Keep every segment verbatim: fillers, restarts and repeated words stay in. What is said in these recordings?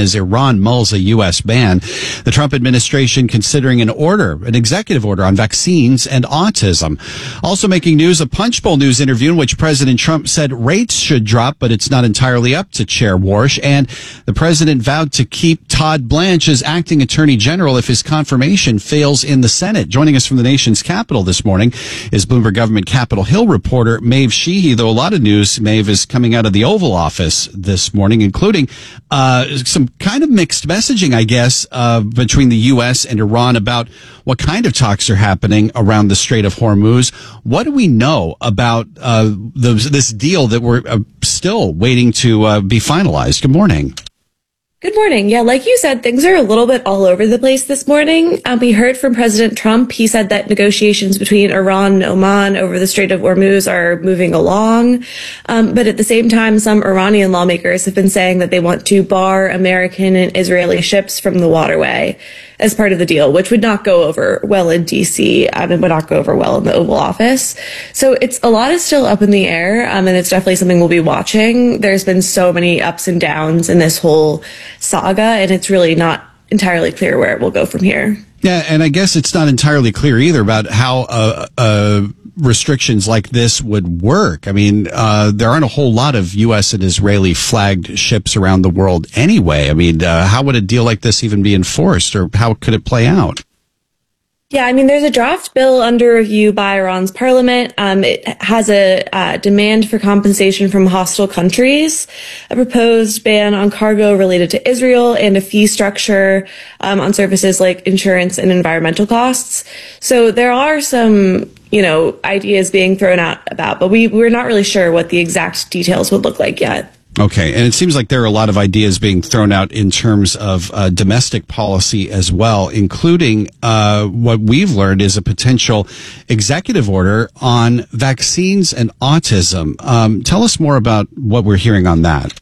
as Iran mulls a U S ban. The Trump administration considering an order, an executive order on vaccines and autism. Also making news, a Punchbowl News interview in which President Trump said rates should drop, but it's not entirely up to Chair Warsh. And the president vowed to keep Todd Blanche as acting attorney general if his confirmation fails in the Senate. Joining us from the nation's capital this morning is Bloomberg Government Capitol Hill reporter Maeve Sheehy, though a lot of news, Maeve, is coming out of the Oval Office this morning, including uh, some kind of mixed messaging, I guess, uh, between the U S and Iran about what kind of talks are happening around the Strait of Hormuz. What do we know about uh, those, this deal that we're uh, still waiting to uh, be finalized? Good morning. Good morning. Yeah, like you said, things are a little bit all over the place this morning. Um, we heard from President Trump. He said that negotiations between Iran and Oman over the Strait of Hormuz are moving along. Um, but at the same time, some Iranian lawmakers have been saying that they want to bar American and Israeli ships from the waterway as part of the deal, which would not go over well in D C um, and would not go over well in the Oval Office. So it's a lot is still up in the air, um, and it's definitely something we'll be watching. There's been so many ups and downs in this whole saga, and it's really not entirely clear where it will go from here. Yeah, and I guess it's not entirely clear either about how uh, uh, restrictions like this would work. I mean, uh, there aren't a whole lot of U S and Israeli flagged ships around the world anyway. I mean, uh, how would a deal like this even be enforced, or how could it play out? Yeah, I mean, there's a draft bill under review by Iran's parliament. Um, it has a uh, demand for compensation from hostile countries, a proposed ban on cargo related to Israel, and a fee structure um, on services like insurance and environmental costs. So there are some, you know, ideas being thrown out about, but we, we're not really sure what the exact details would look like yet. Okay, and it seems like there are a lot of ideas being thrown out in terms of uh, domestic policy as well, including uh, what we've learned is a potential executive order on vaccines and autism. Um, tell us more about what we're hearing on that.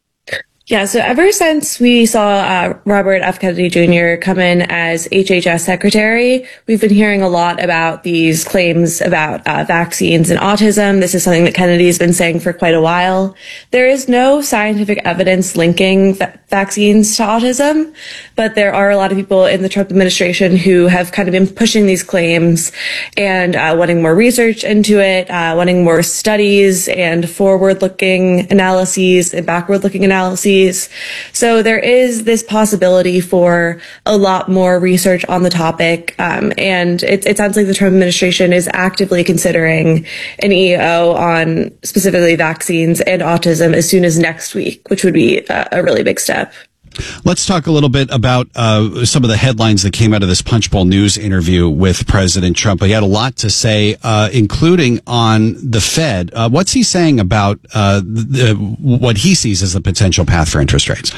Yeah, so ever since we saw uh, Robert F. Kennedy Junior come in as H H S secretary, we've been hearing a lot about these claims about uh, vaccines and autism. This is something that Kennedy's been saying for quite a while. There is no scientific evidence linking va- vaccines to autism, but there are a lot of people in the Trump administration who have kind of been pushing these claims and uh, wanting more research into it, uh, wanting more studies and forward-looking analyses and backward-looking analyses. So there is this possibility for a lot more research on the topic. Um, and it, it sounds like the Trump administration is actively considering an E O on specifically vaccines and autism as soon as next week, which would be a, a really big step. Let's talk a little bit about uh, some of the headlines that came out of this Punchbowl News interview with President Trump. He had a lot to say, uh, including on the Fed. Uh, what's he saying about uh, the, what he sees as the potential path for interest rates?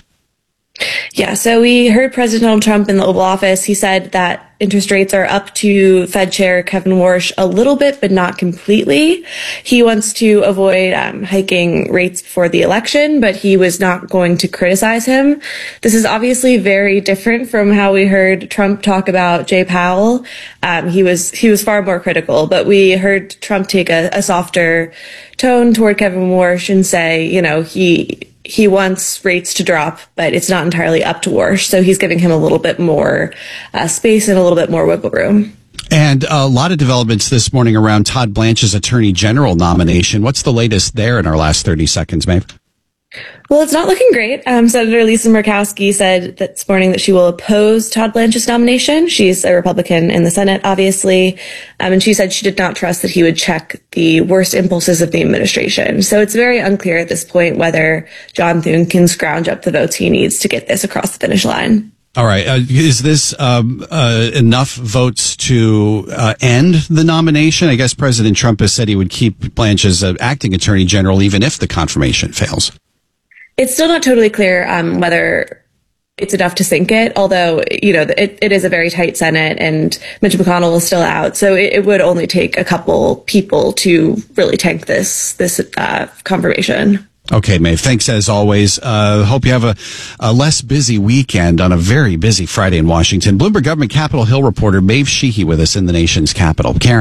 Yeah, so we heard President Donald Trump in the Oval Office. He said that interest rates are up to Fed Chair Kevin Warsh a little bit, but not completely. He wants to avoid um, hiking rates before the election, but he was not going to criticize him. This is obviously very different from how we heard Trump talk about Jay Powell. Um, he was he was far more critical, but we heard Trump take a, a softer tone toward Kevin Warsh and say, you know, he he wants rates to drop, but it's not entirely up to Warsh. So he's giving him a little bit more uh, space and a little bit more wiggle room. And a lot of developments this morning around Todd Blanche's attorney general nomination. What's the latest there in our last thirty seconds, Maeve? Well, it's not looking great. Um, Senator Lisa Murkowski said this morning that she will oppose Todd Blanche's nomination. She's a Republican in the Senate, obviously. Um, and she said she did not trust that he would check the worst impulses of the administration. So it's very unclear at this point whether John Thune can scrounge up the votes he needs to get this across the finish line. All right. Uh, is this um, uh, enough votes to uh, end the nomination? I guess President Trump has said he would keep Blanche as uh, acting attorney general even if the confirmation fails. It's still not totally clear um, whether it's enough to sink it, although, you know, it, it is a very tight Senate and Mitch McConnell is still out. So it, it would only take a couple people to really tank this, this uh, confirmation. Okay, Maeve, thanks as always. Uh, hope you have a, a less busy weekend on a very busy Friday in Washington. Bloomberg Government Capitol Hill reporter Maeve Sheehy with us in the nation's capital. Karen.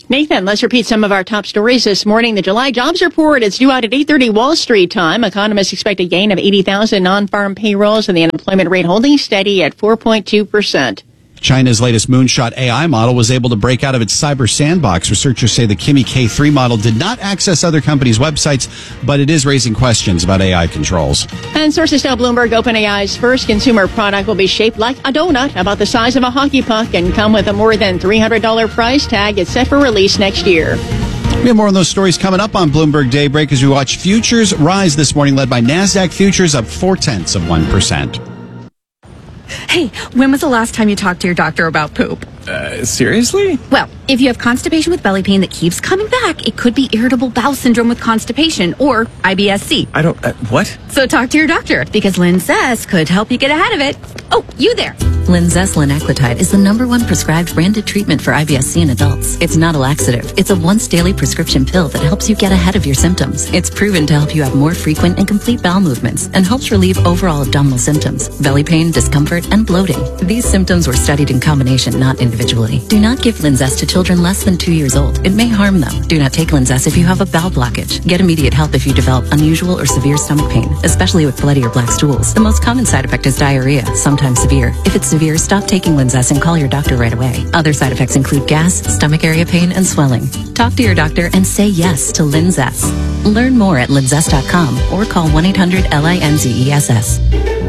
Nathan, let's repeat some of our top stories this morning. The July jobs report is due out at eight thirty Wall Street time. Economists expect a gain of eighty thousand non-farm payrolls and the unemployment rate holding steady at four point two percent. China's latest moonshot A I model was able to break out of its cyber sandbox. Researchers say the Kimi K three model did not access other companies' websites, but it is raising questions about A I controls. And sources tell Bloomberg OpenAI's first consumer product will be shaped like a donut, about the size of a hockey puck, and come with a more than three hundred dollars price tag. It's set for release next year. We have more on those stories coming up on Bloomberg Daybreak as we watch futures rise this morning, led by NASDAQ futures up four-tenths of one percent. Hey, when was the last time you talked to your doctor about poop? Uh, seriously? Well, if you have constipation with belly pain that keeps coming back, it could be irritable bowel syndrome with constipation, or I B S C. I don't, uh, what? So talk to your doctor, because Linzess could help you get ahead of it. Oh, you there. Linzess linaclotide is the number one prescribed branded treatment for I B S C in adults. It's not a laxative. It's a once daily prescription pill that helps you get ahead of your symptoms. It's proven to help you have more frequent and complete bowel movements and helps relieve overall abdominal symptoms, belly pain, discomfort, and bloating. These symptoms were studied in combination, not individually. Do not give Linzess to children less than two years old. It may harm them. Do not take Linzess if you have a bowel blockage. Get immediate help if you develop unusual or severe stomach pain, especially with bloody or black stools. The most common side effect is diarrhea, sometimes severe. If it's severe, stop taking Linzess and call your doctor right away. Other side effects include gas, stomach area pain, and swelling. Talk to your doctor and say yes to Linzess. Learn more at linzess dot com or call one eight hundred L I N Z E S S.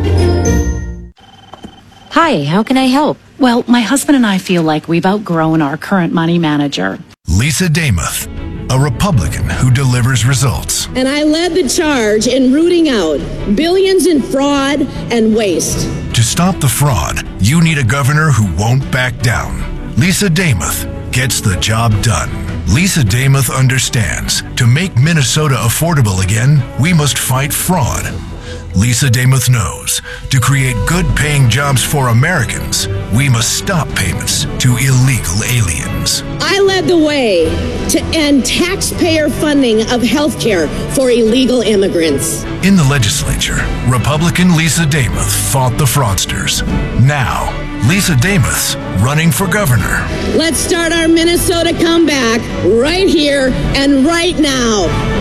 Hi, how can I help? Well, my husband and I feel like we've outgrown our current money manager. Lisa Damuth, a Republican who delivers results. And I led the charge in rooting out billions in fraud and waste. To stop the fraud, you need a governor who won't back down. Lisa Damuth gets the job done. Lisa Damuth understands to make Minnesota affordable again, we must fight fraud. Lisa Damuth knows to create good-paying jobs for Americans, we must stop payments to illegal aliens. I led the way to end taxpayer funding of health care for illegal immigrants. In the legislature, Republican Lisa Damuth fought the fraudsters. Now, Lisa Damuth's running for governor. Let's start our Minnesota comeback right here and right now.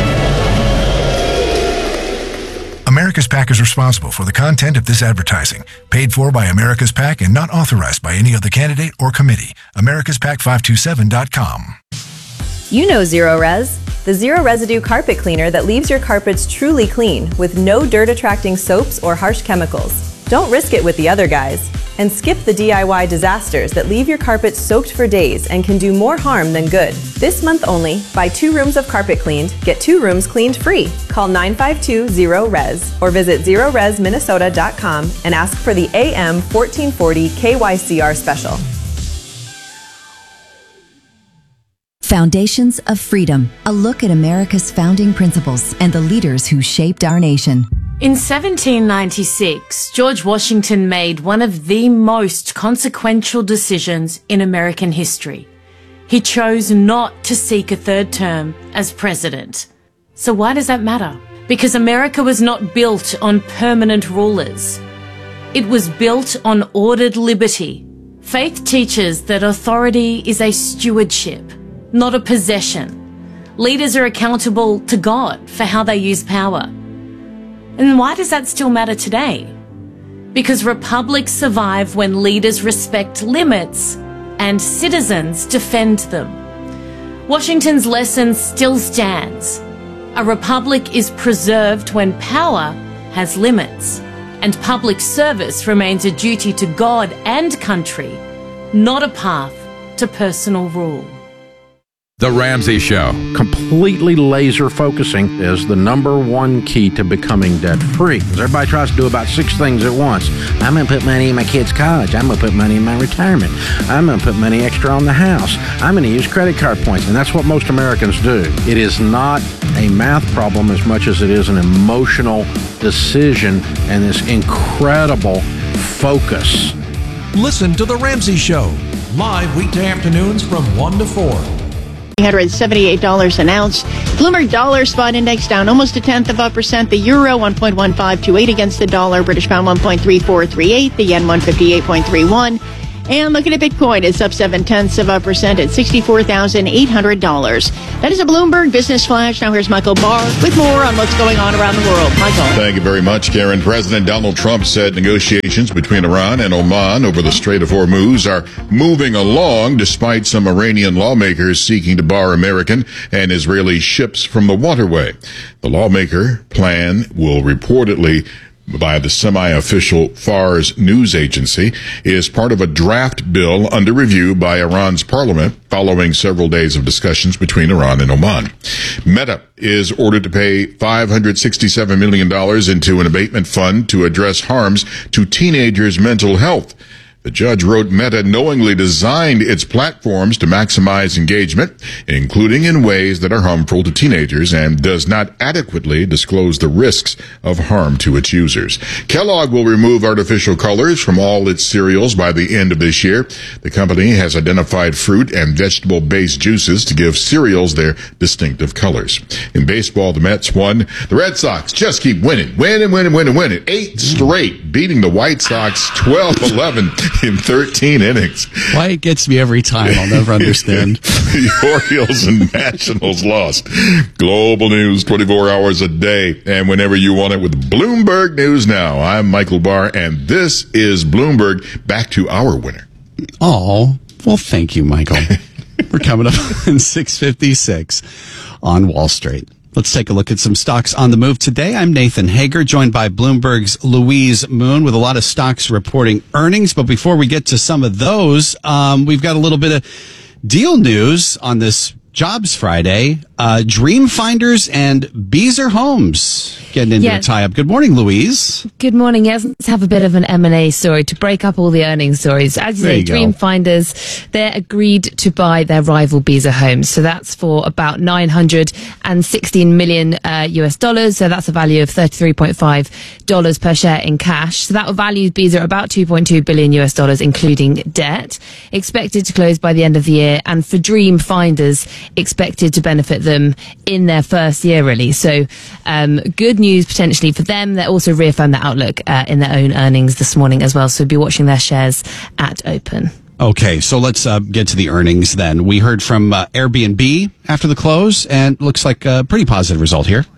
America's PAC is responsible for the content of this advertising, paid for by America's PAC and not authorized by any other candidate or committee. Americas Pac five two seven dot com. You know Zero Res, the zero residue carpet cleaner that leaves your carpets truly clean with no dirt-attracting soaps or harsh chemicals. Don't risk it with the other guys. And skip the D I Y disasters that leave your carpet soaked for days and can do more harm than good. This month only, buy two rooms of carpet cleaned, get two rooms cleaned free. Call nine five two zero R E S or visit zero res minnesota dot com and ask for the A M fourteen forty K Y C R special. Foundations of Freedom, a look at America's founding principles and the leaders who shaped our nation. In seventeen ninety-six, George Washington made one of the most consequential decisions in American history. He chose not to seek a third term as president. So why does that matter? Because America was not built on permanent rulers. It was built on ordered liberty. Faith teaches that authority is a stewardship, not a possession. Leaders are accountable to God for how they use power. And why does that still matter today? Because republics survive when leaders respect limits and citizens defend them. Washington's lesson still stands. A republic is preserved when power has limits, and public service remains a duty to God and country, not a path to personal rule. The Ramsey Show. Completely laser focusing is the number one key to becoming debt free. Everybody tries to do about six things at once. I'm going to put money in my kids' college. I'm going to put money in my retirement. I'm going to put money extra on the house. I'm going to use credit card points. And that's what most Americans do. It is not a math problem as much as it is an emotional decision and this incredible focus. Listen to The Ramsey Show, live weekday afternoons from one to four. three hundred seventy-eight dollars an ounce. Bloomberg Dollar Spot Index down almost a tenth of a percent. The euro one point one five two eight against the dollar. British pound one point three four three eight. The yen one fifty-eight point three one. And looking at Bitcoin, it's up seven tenths of a percent at sixty-four thousand eight hundred dollars. That is a Bloomberg Business Flash. Now here's Michael Barr with more on what's going on around the world. Michael. Thank you very much, Karen. President Donald Trump said negotiations between Iran and Oman over the Strait of Hormuz are moving along despite some Iranian lawmakers seeking to bar American and Israeli ships from the waterway. The lawmaker plan will reportedly, by the semi-official Fars news agency, is part of a draft bill under review by Iran's parliament following several days of discussions between Iran and Oman. Meta is ordered to pay five hundred sixty-seven million dollars into an abatement fund to address harms to teenagers' mental health. The judge wrote Meta knowingly designed its platforms to maximize engagement, including in ways that are harmful to teenagers, and does not adequately disclose the risks of harm to its users. Kellogg will remove artificial colors from all its cereals by the end of this year. The company has identified fruit and vegetable-based juices to give cereals their distinctive colors. In baseball, the Mets won. The Red Sox just keep winning, winning, winning, winning, winning. Eight straight, beating the White Sox twelve eleven. In thirteen innings. Why it gets me every time, I'll never understand. The Orioles and Nationals lost. Global news twenty-four hours a day and whenever you want it with Bloomberg News Now. I'm Michael Barr, and this is Bloomberg. Back to our winner. Oh, well, thank you, Michael. We're coming up in six fifty-six on Wall Street. Let's take a look at some stocks on the move today. I'm Nathan Hager, joined by Bloomberg's Louise Moon, with a lot of stocks reporting earnings. But before we get to some of those, um, we've got a little bit of deal news on this Jobs Friday. Uh, Dream Finders and Beazer Homes getting into Yeah. a tie-up. Good morning, Louise. Good morning. Yes, let's have a bit of an M and A story to break up all the earnings stories. As you There say, you go. Dream Finders, they're agreed to buy their rival Beazer Homes. So that's for about nine hundred sixteen million uh, U S dollars. So that's a value of thirty-three point five dollars per share in cash. So that will value Beazer at about two point two billion U S dollars, including debt. Expected to close by the end of the year. And for Dream Finders, expected to benefit them in their first year, really. So um, good news potentially for them. They also reaffirmed their outlook uh, in their own earnings this morning as well. So be watching their shares at open. Okay, so let's uh, get to the earnings then. We heard from uh, Airbnb after the close, and looks like a pretty positive result here.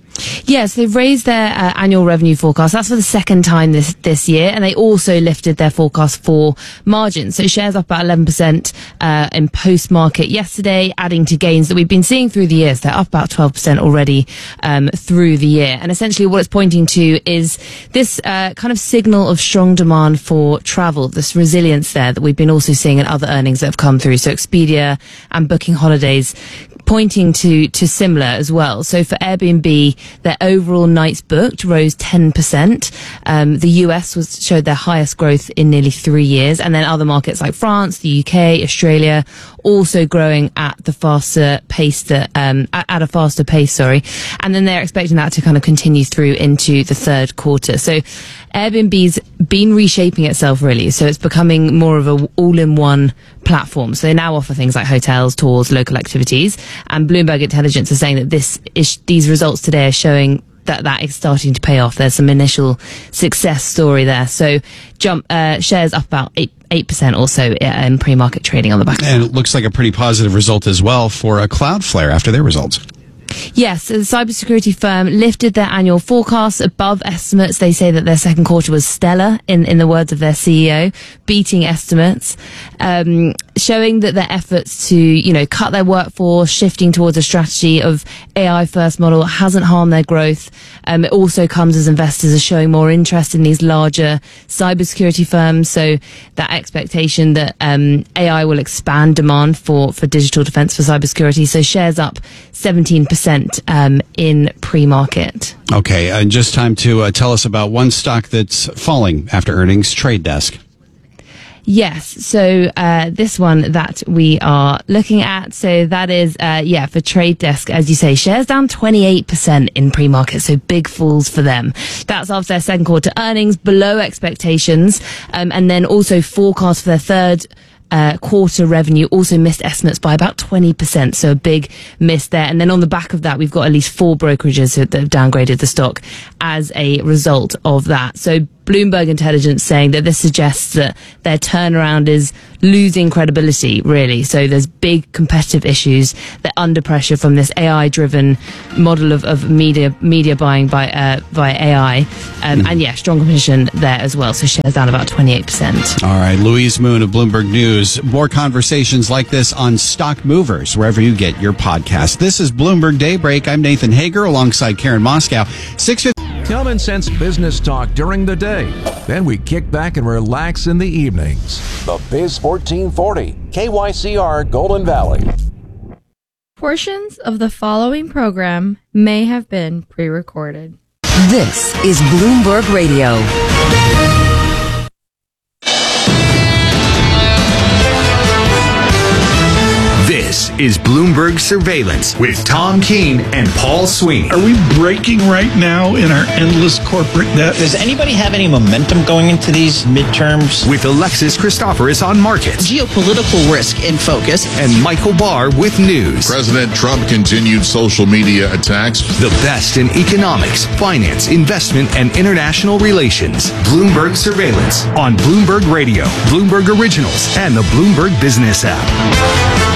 Yes, they've raised their uh, annual revenue forecast. That's for the second time this this year, and they also lifted their forecast for margins. So shares up about eleven percent uh, in post-market yesterday, adding to gains that we've been seeing through the years. They're up about twelve percent already um, through the year. And essentially what it's pointing to is this uh, kind of signal of strong demand for travel, this resilience there that we've been also seeing in other earnings that have come through. So Expedia and Booking Holidays pointing to to similar as well. So for Airbnb, their overall nights booked rose ten percent. Um, the U S was showed their highest growth in nearly three years, and then other markets like France, the U K, Australia, also growing at the faster pace that um, at, at a faster pace. Sorry, and then they're expecting that to kind of continue through into the third quarter. So Airbnb's been reshaping itself really, so it's becoming more of a all-in-one platform. So they now offer things like hotels, tours, local activities, and Bloomberg Intelligence is saying that this is, these results today are showing that that is starting to pay off. There's some initial success story there. So jump uh, shares up about eight eight percent or so in pre-market trading on the back. And it looks like a pretty positive result as well for a Cloudflare after their results. Yes, the cybersecurity firm lifted their annual forecasts above estimates. They say that their second quarter was stellar, in, in the words of their C E O, beating estimates, um, showing that their efforts to, you know, cut their workforce, shifting towards a strategy of A I first model hasn't harmed their growth. Um, it also comes as investors are showing more interest in these larger cybersecurity firms. So that expectation that um, A I will expand demand for, for digital defense for cybersecurity. So shares up seventeen percent um, in pre-market. Okay, and just time to uh, tell us about one stock that's falling after earnings, Trade Desk. Yes, so uh, this one that we are looking at, so that is, uh, yeah, for Trade Desk, as you say, shares down twenty-eight percent in pre-market, so big falls for them. That's after their second quarter earnings, below expectations, um, and then also forecast for their third Uh, quarter revenue also missed estimates by about twenty percent, so a big miss there. And then on the back of that, we've got at least four brokerages that have downgraded the stock as a result of that. So Bloomberg Intelligence saying that this suggests that their turnaround is losing credibility, really. So there's big competitive issues. They're under pressure from this A I-driven model of, of media media buying by uh, via A I. Um, mm. And yeah, strong competition there as well. So shares down about twenty-eight percent. All right, Louise Moon of Bloomberg News. More conversations like this on Stock Movers, wherever you get your podcast. This is Bloomberg Daybreak. I'm Nathan Hager alongside Karen Moscow. six fifty Common sense business talk during the day. Then we kick back and relax in the evenings. The Biz fourteen forty, K Y C R Golden Valley. Portions of the following program may have been pre-recorded. This is Bloomberg Radio. This is Bloomberg Surveillance with Tom Keene and Paul Sweeney. Are we breaking right now in our endless corporate debt? Does anybody have any momentum going into these midterms? With Alexis Christoforous on markets. Geopolitical risk in focus. And Michael Barr with news. President Trump continued social media attacks. The best in economics, finance, investment, and international relations. Bloomberg Surveillance on Bloomberg Radio, Bloomberg Originals, and the Bloomberg Business app.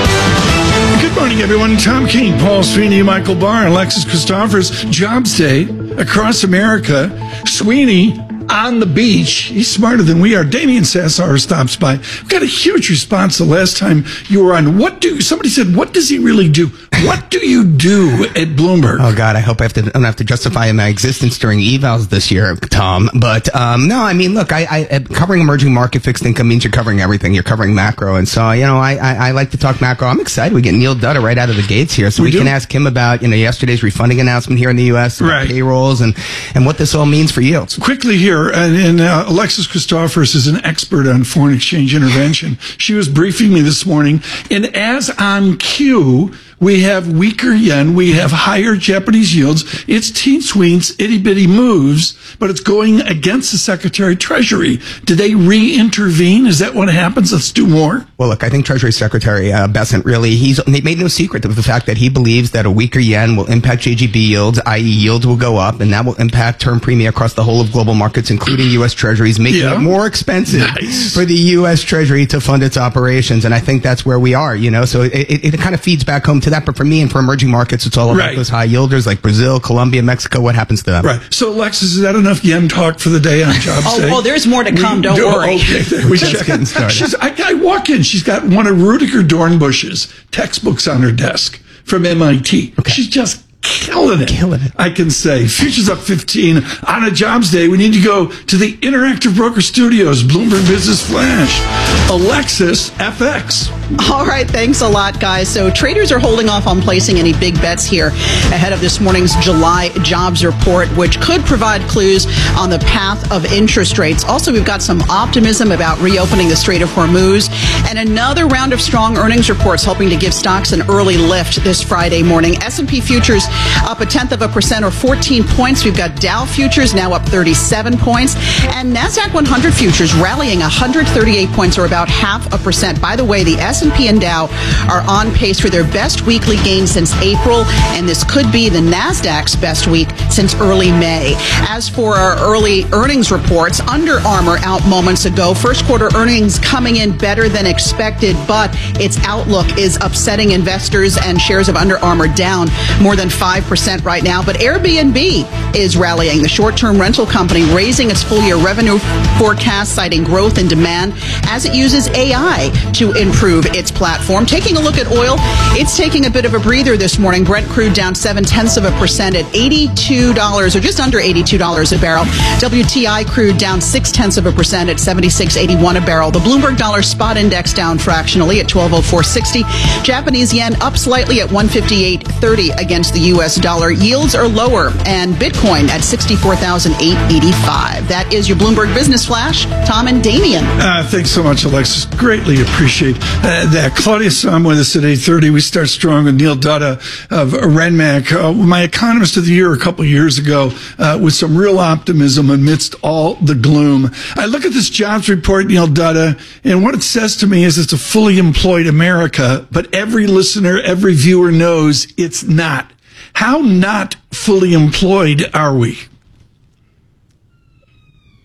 Good morning, everyone. Tom Keene, Paul Sweeney, Michael Barr, and Alexis Christoforous. Jobs Day across America. Sweeney on the beach. He's smarter than we are. Damian Sassauer stops by. We got a huge response the last time you were on. What do somebody said? What does he really do? What do you do at Bloomberg? Oh God, I hope I have to. I don't have to justify my existence during evals this year, Tom. But um, no, I mean, look, I, I covering emerging market fixed income means you're covering everything. You're covering macro, and so you know, I, I, I like to talk macro. I'm excited. We get Neil Dutta right out of the gates here, so we, we can ask him about you know yesterday's refunding announcement here in the U S, about right. payrolls, and and what this all means for yields. Quickly here, and, and uh, Alexis Christoforous is an expert on foreign exchange intervention. She was briefing me this morning, and as on cue, we have weaker yen. We have higher Japanese yields. It's teensweens, itty-bitty moves, but it's going against the Secretary of Treasury. Did they re-intervene? Is that what happens? Let's do more. Well, look, I think Treasury Secretary uh, Bessent really, he's he made no secret of the fact that he believes that a weaker yen will impact J G B yields, that is yields will go up, and that will impact term premium across the whole of global markets, including U S Treasuries, making yeah. it more expensive nice. for the U S Treasury to fund its operations. And I think that's where we are, you know, so it, it, it kind of feeds back home to that. But for me and for emerging markets, it's all about right. those high yielders like Brazil, Colombia, Mexico. What happens to them? Right. So, Alexis, is that enough yen talk for the day on Jobs oh, Day? Oh, there's more to come. We, don't do, worry. Okay, we just getting started. She's, I, I walk in. She's got one of Rudiger Dornbusch's textbooks on her desk from M I T. Okay. She's just killing it. Killing it. I can say. Futures up fifteen on a Jobs Day. We need to go to the Interactive Broker Studios, Bloomberg Business Flash. Alexis, F X. All right. Thanks a lot, guys. So traders are holding off on placing any big bets here ahead of this morning's July jobs report, which could provide clues on the path of interest rates. Also, we've got some optimism about reopening the Strait of Hormuz and another round of strong earnings reports helping to give stocks an early lift this Friday morning. S and P futures up a tenth of a percent or fourteen points. We've got Dow futures now up thirty-seven points and NASDAQ one hundred futures rallying one hundred thirty-eight points or about half a percent. By the way, the S and P and Dow are on pace for their best weekly gain since April, and this could be the NASDAQ's best week since early May. As for our early earnings reports, Under Armour out moments ago. First quarter earnings coming in better than expected, but its outlook is upsetting investors and shares of Under Armour down more than five percent right now. But Airbnb is rallying. The short-term rental company raising its full-year revenue forecast, citing growth in demand as it uses A I to improve its platform. Taking a look at oil, it's taking a bit of a breather this morning. Brent crude down seven-tenths of a percent at eighty-two dollars or just under eighty-two dollars a barrel. W T I crude down six-tenths of a percent at seventy-six eighty-one a barrel. The Bloomberg Dollar Spot Index down fractionally at twelve oh four sixty. Japanese yen up slightly at one fifty-eight thirty against the U S dollar. Yields are lower, and Bitcoin at sixty-four thousand eight hundred eighty-five. That is your Bloomberg Business Flash. Tom and Damian. Uh, thanks so much, Alexis. Greatly appreciate uh, that. Claudia Sahm with us at eight thirty. We start strong with Neil Dutta of Renmac, uh, my economist of the year a couple of years ago, uh, with some real optimism amidst all the gloom. I look at this jobs report, Neil Dutta, and what it says to me is it's a fully employed America, but every listener, every viewer knows it's not. How not fully employed are we?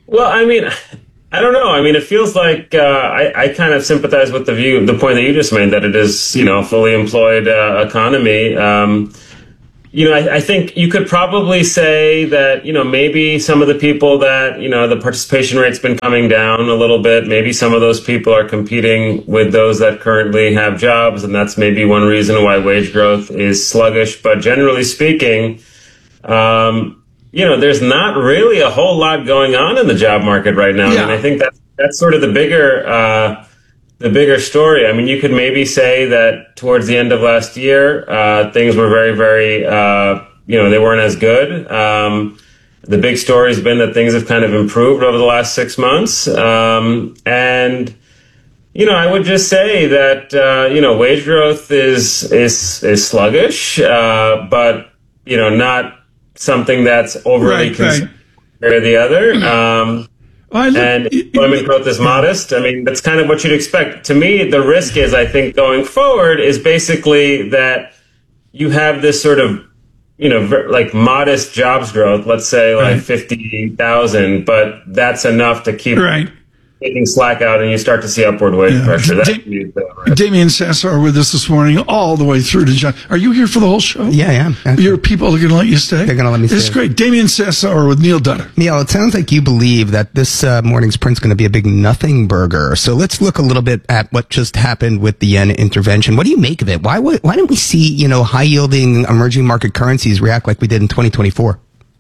Well, I mean, I don't know. I mean, it feels like uh, I, I kind of sympathize with the view, the point that you just made, that it is, you know, a fully employed uh, economy. Um, you know, I, I think you could probably say that, you know, maybe some of the people that, you know, the participation rate's been coming down a little bit. Maybe some of those people are competing with those that currently have jobs. And that's maybe one reason why wage growth is sluggish. But generally speaking, um, you know, there's not really a whole lot going on in the job market right now. Yeah. And I think that's, that's sort of the bigger, uh, the bigger story. I mean, you could maybe say that towards the end of last year, uh, things were very, very, uh, you know, they weren't as good. Um, the big story has been that things have kind of improved over the last six months. Um, and, you know, I would just say that, uh, you know, wage growth is, is, is sluggish, uh, but, you know, not something that's overly right, concerned right. or the other. Um, well, and employment growth is modest. I mean, that's kind of what you'd expect. To me, the risk is, I think, going forward is basically that you have this sort of, you know, like modest jobs growth, let's say like right. fifty thousand, but that's enough to keep right. taking slack out, and you start to see upward wage yeah. pressure. That's da- Damian Sassower with us this morning, all the way through to John. Are you here for the whole show? Yeah, I am. Actually. Your people are going to let you stay? They're going to let me stay. It's great. Damian Sassower with Neil Dutta. Neil, it sounds like you believe that this uh, morning's print's going to be a big nothing burger. So let's look a little bit at what just happened with the yen intervention. What do you make of it? Why why didn't we see, you know, high-yielding emerging market currencies react like we did in twenty twenty-four?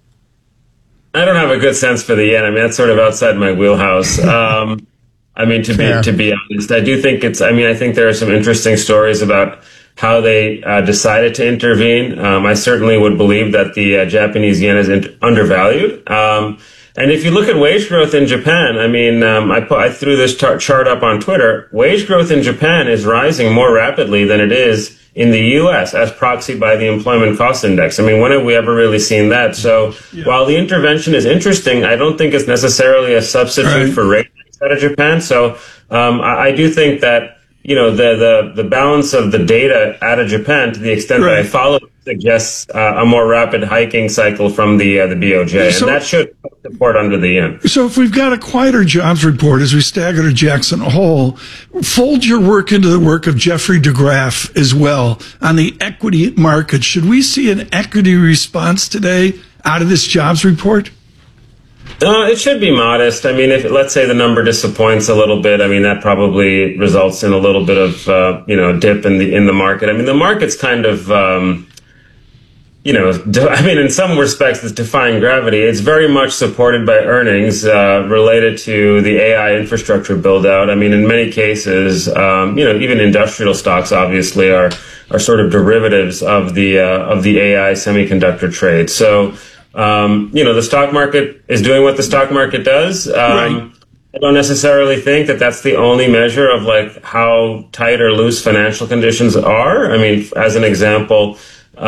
I don't have a good sense for the yen. I mean, that's sort of outside my wheelhouse. Um I mean, to Fair. be to be honest, I do think it's. I mean, I think there are some interesting stories about how they uh, decided to intervene. Um, I certainly would believe that the uh, Japanese yen is in- undervalued. Um, and if you look at wage growth in Japan, I mean, um, I, put, I threw this tar- chart up on Twitter. Wage growth in Japan is rising more rapidly than it is in the U S, as proxied by the Employment Cost Index. I mean, when have we ever really seen that? So yeah. while the intervention is interesting, I don't think it's necessarily a substitute right. for rate out of Japan. So um, I, I do think that, you know, the, the, the balance of the data out of Japan, to the extent right. that I follow, suggests uh, a more rapid hiking cycle from the uh, the B O J. So, and that should support under the yen. So if we've got a quieter jobs report as we stagger to Jackson Hole, fold your work into the work of Jeffrey DeGraff as well on the equity market. Should we see an equity response today out of this jobs report? Uh, it should be modest. I mean, if let's say the number disappoints a little bit, I mean that probably results in a little bit of uh, you know dip in the in the market. I mean, the market's kind of um, you know, de- I mean, in some respects, it's defying gravity. It's very much supported by earnings uh, related to the A I infrastructure build out. I mean, in many cases, um, you know, even industrial stocks obviously are are sort of derivatives of the uh, of the A I semiconductor trade. So. Um, you know, the stock market is doing what the stock market does. Um, right. I don't necessarily think that that's the only measure of like how tight or loose financial conditions are. I mean, as an example,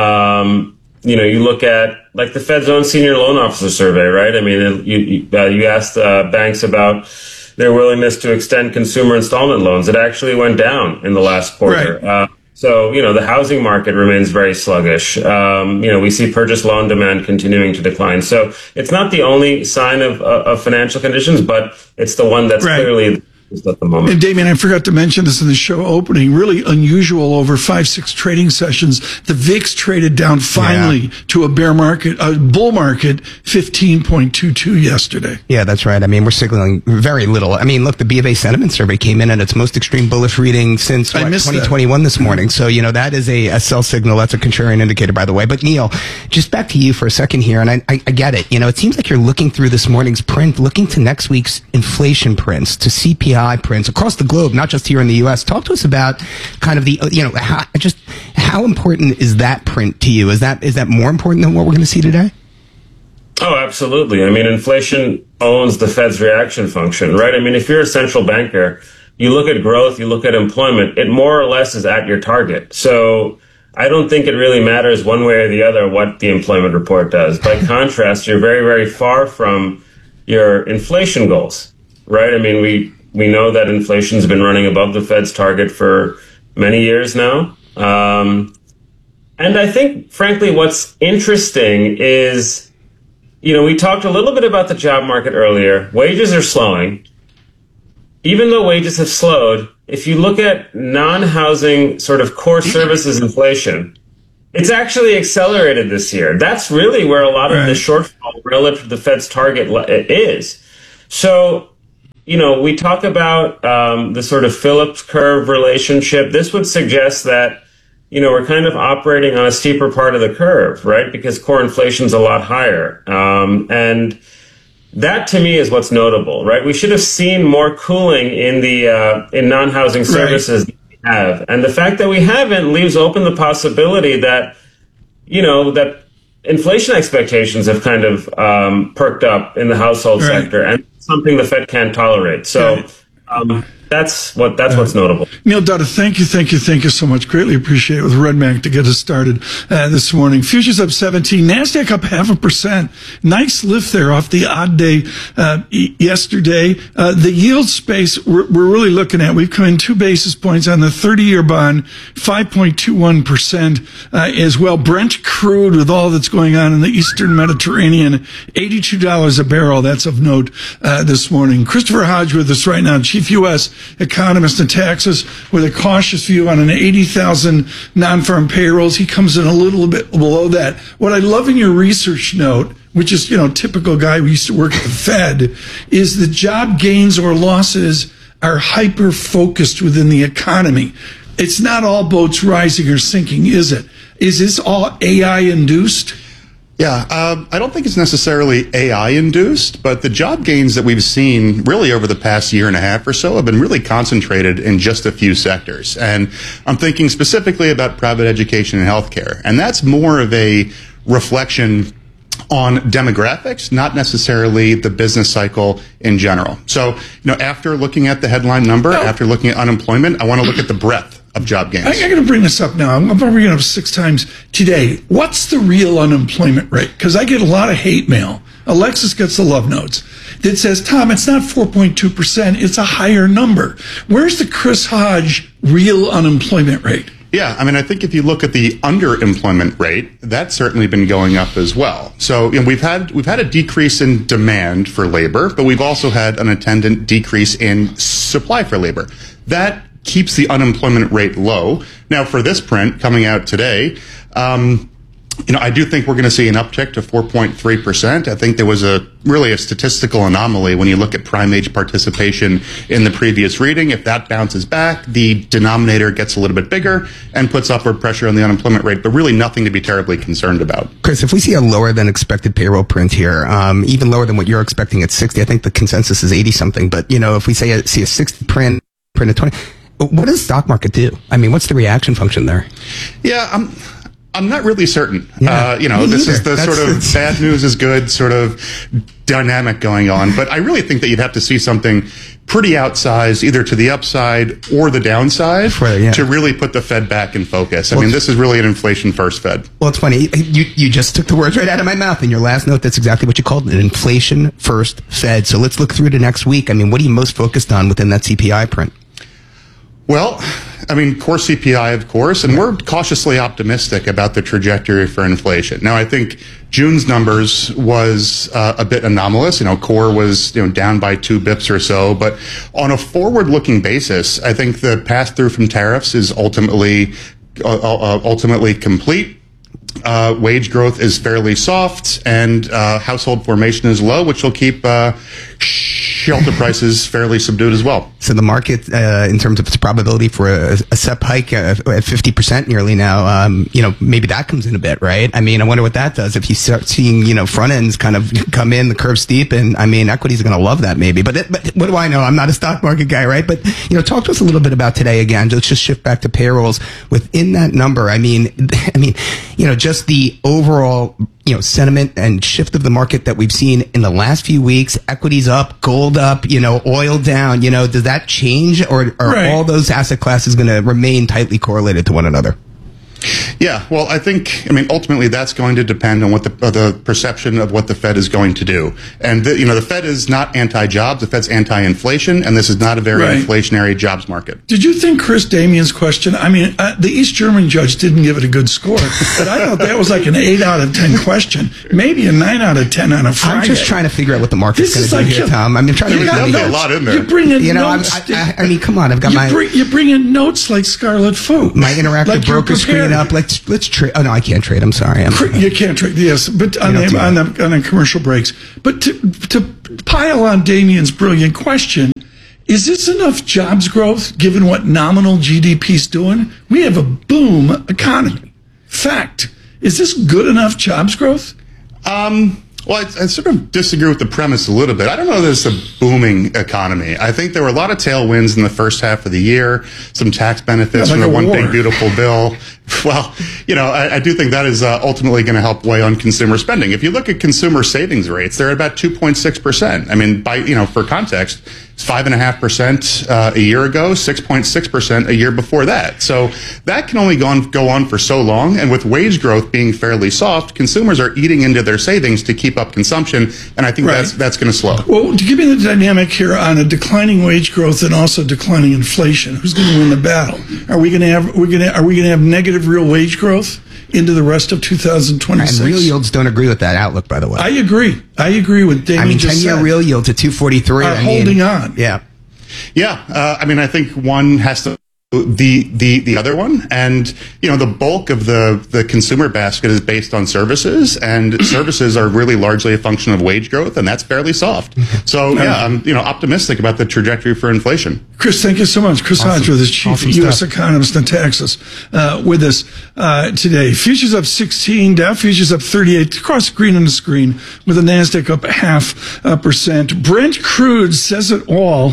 um, you know, you look at like the Fed's own senior loan officer survey, right? I mean, you you, uh, you asked uh, banks about their willingness to extend consumer installment loans. It actually went down in the last quarter. Right. Uh, So, you know, the housing market remains very sluggish. Um, you know, we see purchase loan demand continuing to decline. So it's not the only sign of, uh, of financial conditions, but it's the one that's right. clearly at the moment. And Damian, I forgot to mention this in the show opening. Really unusual over five, six trading sessions. The V I X traded down finally yeah. to a bear market, a bull market, fifteen point two two yesterday. Yeah, that's right. I mean, we're signaling very little. I mean, look, the B of A sentiment survey came in at its most extreme bullish reading since what, twenty twenty-one that. This morning. So, you know, that is a, a sell signal. That's a contrarian indicator, by the way. But Neil, just back to you for a second here. And I, I, I get it. You know, it seems like you're looking through this morning's print, looking to next week's inflation prints, to C P I prints across the globe, not just here in the U S. Talk to us about kind of the, you know, how, just how important is that print to you? Is that is that more important than what we're going to see today? Oh, absolutely. I mean, inflation owns the Fed's reaction function, right? I mean, if you're a central banker, you look at growth, you look at employment, it more or less is at your target. So I don't think it really matters one way or the other what the employment report does. By contrast, you're very, very far from your inflation goals, right? I mean, we We know that inflation's been running above the Fed's target for many years now. Um, and I think, frankly, what's interesting is, you know, we talked a little bit about the job market earlier. Wages are slowing. Even though wages have slowed, if you look at non-housing sort of core services inflation, it's actually accelerated this year. That's really where a lot of the shortfall relative to the Fed's target is. So, you know, we talk about um, the sort of Phillips curve relationship. This would suggest that, you know, we're kind of operating on a steeper part of the curve, right? Because core inflation's a lot higher. Um, and that to me is what's notable, right? We should have seen more cooling in the uh, in non-housing services right. than we have. And the fact that we haven't leaves open the possibility that, you know, that inflation expectations have kind of um, perked up in the household right. sector, and something the Fed can't tolerate. So um, that's what that's uh, what's notable. Neil Dutta, thank you, thank you, thank you so much. Greatly appreciate it with Redmac to get us started uh, this morning. Futures up seventeen, NASDAQ up half a percent. Nice lift there off the odd day uh, e- yesterday. Uh, the yield space we're, we're really looking at, we've come in two basis points on the thirty-year bond, five point two one percent uh, as well. Brent crude, with all that's going on in the Eastern Mediterranean, eighty-two dollars a barrel. That's of note uh, this morning. Christopher Hodge with us right now, Chief U S economist in Texas, with a cautious view on an eighty thousand non-farm payrolls. He comes in a little bit below that. What I love in your research note, which is, you know, typical guy who used to work at the Fed, is the job gains or losses are hyper-focused within the economy. It's not all boats rising or sinking, is it? Is this all A I-induced? Yeah, um, I don't think it's necessarily A I-induced, but the job gains that we've seen really over the past year and a half or so have been really concentrated in just a few sectors. And I'm thinking specifically about private education and healthcare. And that's more of a reflection on demographics, not necessarily the business cycle in general. So, you know, after looking at the headline number, oh. after looking at unemployment, I want to look at the breadth of job gains. I'm going to bring this up now. I'm going to bring it up six times today. What's the real unemployment rate? Because I get a lot of hate mail. Alexis gets the love notes that says, Tom, it's not four point two percent. It's a higher number. Where's the Chris Hodge real unemployment rate? Yeah, I mean, I think if you look at the underemployment rate, that's certainly been going up as well. So, you know, we've had we've had a decrease in demand for labor, but we've also had an attendant decrease in supply for labor. That keeps the unemployment rate low. Now, for this print coming out today, um, you know, I do think we're going to see an uptick to four point three percent. I think there was a really a statistical anomaly when you look at prime age participation in the previous reading. If that bounces back, the denominator gets a little bit bigger and puts upward pressure on the unemployment rate, but really nothing to be terribly concerned about. Chris, if we see a lower than expected payroll print here, um, even lower than what you're expecting at sixty, I think the consensus is eighty something, but, you know, if we say a, see a sixty print, print at twenty, what does the stock market do? I mean, what's the reaction function there? Yeah, I'm... I'm not really certain. Yeah, uh, you know, this is the That's, sort of bad news is good sort of dynamic going on. But I really think that you'd have to see something pretty outsized, either to the upside or the downside, right, yeah. to really put the Fed back in focus. I well, mean, this is really an inflation-first Fed. Well, it's funny. You you just took the words right out of my mouth in your last note. That's exactly what you called it, an inflation-first Fed. So let's look through to next week. I mean, what are you most focused on within that C P I print? Well, I mean, core C P I, of course, and we're cautiously optimistic about the trajectory for inflation. Now, I think June's numbers was uh, a bit anomalous. You know, core was, you know, down by two bips or so, but on a forward-looking basis, I think the pass-through from tariffs is ultimately uh, uh, ultimately complete. Uh, wage growth is fairly soft, and uh, household formation is low, which will keep uh, shelter prices fairly subdued as well. So the market, uh, in terms of its probability for a, a S E P hike uh, at fifty percent nearly now, um, you know, maybe that comes in a bit, right? I mean, I wonder what that does if you start seeing, you know, front ends kind of come in, the curve steep, and I mean, equities are going to love that maybe. But, it, but what do I know? I'm not a stock market guy, right? But, you know, talk to us a little bit about today again. Let's just shift back to payrolls. Within that number, I mean, I mean, you know, just the overall, you know, sentiment and shift of the market that we've seen in the last few weeks, equities up, gold up, you know, oil down, you know, does that change, or are right. all those asset classes going to remain tightly correlated to one another? Yeah, well, I think, I mean, ultimately that's going to depend on what the uh, the perception of what the Fed is going to do. And, the, you know, the Fed is not anti-jobs, the Fed's anti-inflation, and this is not a very Right. inflationary jobs market. Did you think Chris Damian's question, I mean, uh, the East German judge didn't give it a good score, but I thought that was like an eight out of ten question, maybe a nine out of ten on a Friday. I'm just trying to figure out what the market's This is going to do like here, you- Tom. I mean, I'm trying to you get got out of notes. here. a lot in there. You bring in You know, I'm, notes. I, I, I mean, come on. I've got you my bring, you bring in notes like Scarlet Fu. my interactive Like you're broker screen prepared. up. Let's let's trade. Oh no, I can't trade. I'm sorry. I'm, Cr- You can't trade, yes, but on You don't the, do on, the, on the commercial breaks. But to, to pile on Damian's brilliant question, is this enough jobs growth given what nominal G D P is doing? We have a boom economy. Fact. Is this good enough jobs growth? Um, well, I, I sort of disagree with the premise a little bit. I don't know that it's a booming economy. I think there were a lot of tailwinds in the first half of the year, some tax benefits Yeah, from like the a One war. Big Beautiful Bill. Well, you know, I, I do think that is uh, ultimately going to help weigh on consumer spending. If you look at consumer savings rates, they're at about two point six percent. I mean, by, you know, for context, it's five point five percent uh, a year ago, six point six percent a year before that. So that can only go on, go on for so long. And with wage growth being fairly soft, consumers are eating into their savings to keep up consumption. And I think Right. that's that's going to slow. Well, to give me the dynamic here on a declining wage growth and also declining inflation, who's going to win the battle? Are we going to have we're going to are we going to have negative real wage growth into the rest of two thousand and twenty-six? real yields don't agree with that outlook, by the way. I agree. I agree with Damien. I mean, just ten-year said. real yields at two forty-three. Are I mean, holding on. Yeah. Yeah, uh, I mean, I think one has to the the the other one, and you know, the bulk of the the consumer basket is based on services, and services are really largely a function of wage growth, and that's fairly soft. So yeah, I'm you know optimistic about the trajectory for inflation. Chris, thank you so much. Chris Awesome. Hodge, the chief Awesome U S stuff. economist in Texas, uh, with us uh, today. Futures up sixteen, Dow futures up thirty-eight, across the green on the screen, with the NASDAQ up a half uh, percent. Brent crude says it all.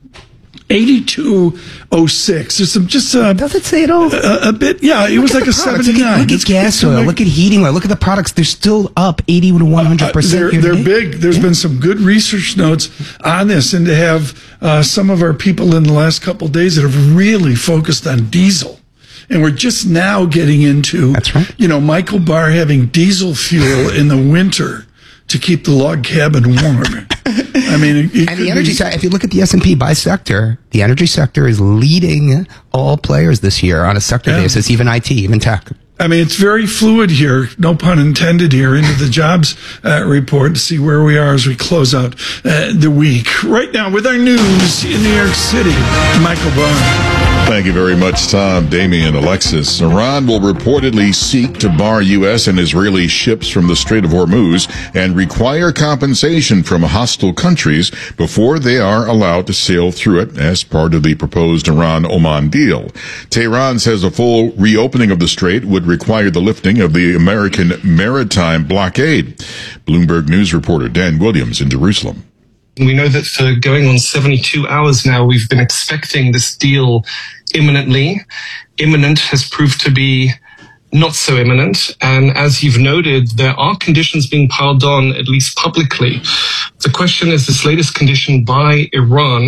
eighty-two oh six. There's some just uh, Does it say it all? a, a bit. Yeah, it Look was at like the a products. Look at- seventy-nine. Look at It's- gas it's oil. like- Look at heating oil. Look at the products. They're still up eighty to one hundred Uh, percent. they're they're big. There's been some good research notes on this, and to have uh, some of our people in the last couple of days that have really focused on diesel. And we're just now getting into, That's right. you know, Michael Barr having diesel fuel in the winter to keep the log cabin warm. I mean, it, it And could the energy be- sector, if you look at the S and P by sector, the energy sector is leading all players this year on a sector Yeah. basis, even I T, even tech. I mean, it's very fluid here, no pun intended here, into the jobs uh, report to see where we are as we close out uh, the week. Right now, with our news in New York City, Michael Barr. Thank you very much, Tom, Damien, Alexis. Iran will reportedly seek to bar U S and Israeli ships from the Strait of Hormuz and require compensation from hostile countries before they are allowed to sail through it as part of the proposed Iran-Oman deal. Tehran says a full reopening of the strait would require the lifting of the American maritime blockade. Bloomberg News reporter Dan Williams in Jerusalem. We know that for going on seventy-two hours now, we've been expecting this deal imminently. Imminent has proved to be not so imminent. And as you've noted, there are conditions being piled on, at least publicly. The question is this latest condition by Iran,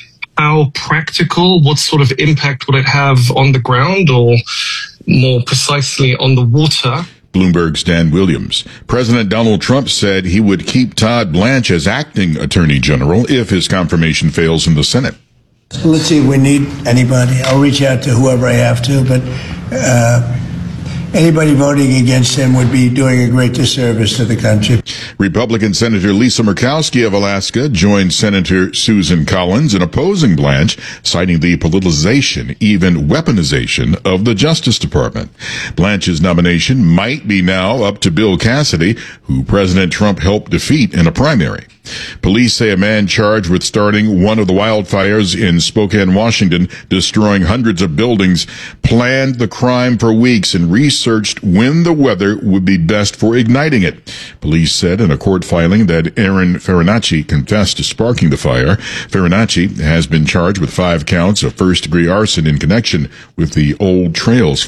how practical, what sort of impact will it have on the ground, or more precisely on the water? Bloomberg's Dan Williams. President Donald Trump said he would keep Todd Blanche as acting attorney general if his confirmation fails in the Senate. Let's see if we need anybody. I'll reach out to whoever I have to, but uh, anybody voting against him would be doing a great disservice to the country. Republican Senator Lisa Murkowski of Alaska joined Senator Susan Collins in opposing Blanche, citing the politicization, even weaponization of the Justice Department. Blanche's nomination might be now up to Bill Cassidy, who President Trump helped defeat in a primary. Police say a man charged with starting one of the wildfires in Spokane, Washington, destroying hundreds of buildings, planned the crime for weeks and researched when the weather would be best for igniting it. Police said in a court filing that Aaron Farinacci confessed to sparking the fire. Farinacci has been charged with five counts of first-degree arson in connection with the Old Trails fire.